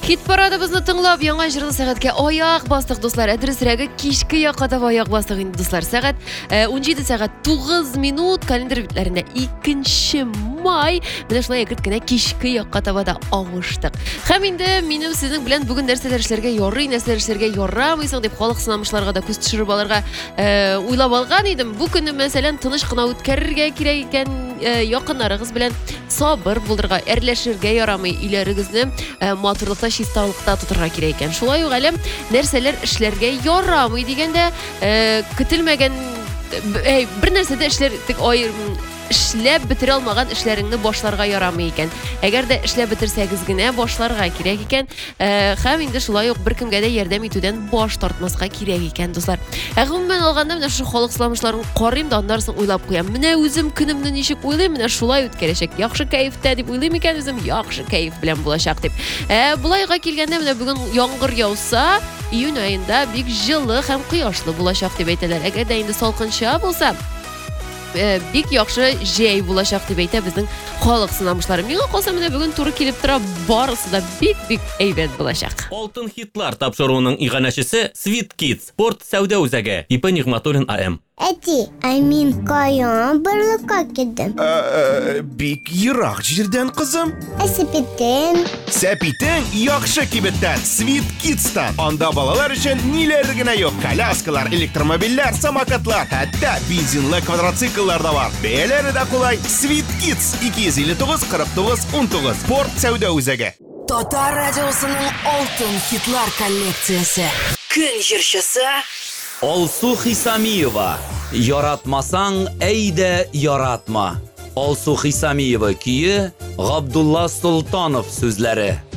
Hit paradımızны тыңлап, яңа җырлы сәгатькә аяк бастык, дуслар. Әдресрәге кичке якка таба аяк бастык инде, дуслар. Сәгать 17 сәгать 9 минут календар битләрендә 2 май. Менә шулай әкрет кенә кичке якка таба да авыштык. Һәм инде минем сезнең белән бүген нәрсәләр эшләргә ярый, нәрсәләр эшләргә ярамыйсың дип халык сынамышларга да күз төшереп алырга уйлап алган идем. Бу көнне мәсәлән тыныч кына үткәрергә кирәк икән, якыннарыгыз белән сабыр булдырга, әрләшергә ярамый, иләрегезне матурлыкта, чисталыкта тутырга кирәк икән. Шулай ук әле нәрсәләр эшләргә ярамый дигәндә, көтелмәгән бер нәрсәдә эшләп бетерә алмаган эшләреңне башларга ярамый икән. Әгәр дә эшләп бетерсәгез генә башларга кирәк икән, һәм инде шулай ук беркемгә дә ярдәм итүдән баш тартмаска кирәк икән, дуслар. Гомумән алганда, менә шу халык сыламышларын карыйм да аннарсын уйлап куям. Менә үзем көнемне ничек уйлыйм, менә шулай үткәрәчәк. Яхшы кайфтә дип уйлыйм икән үзем, яхшы кайф белән булачак дип. Булайга килгәндә, менә бүген яңгыр яуса, июнь аенда бик җылы һәм кояшлы булачак дип әйтәләр. Әгәр дә инде салкынча булса, бик яхшы җәй булачак дип әйтә безнең халык сынамышлары. Миңа калса, менә бүген туры килеп тора, барысы да бик әйбәт булачак. Алтын хитлар тапшыруының иганәчесе Sweet Kids, Спорт сәүдә үзәге, Ипа Нигъмәтуллин АМ. Әти, мин каян барлыкка килдем? Бик ерак җирдән, кызым. Сәпитен. Сәпитең яхшы кибеттән, Sweet Kids'тан. Анда балалар өчен ниләр генә юк. Коляскалар, электромобильләр, самокатлар, хәтта бензинлы квадроцикллар да бар. Бәяләре дә кулай. Sweet Kids 259-49-19, Спорт сәүдә үзәге. Татар радиосының алтын хитлар коллекциясе. Көн җырчысы Алсу Хисамиева. Яратмасаң, әйдә яратма. Алсу Хисамиева көе, Габдулла Султанов сүзләре.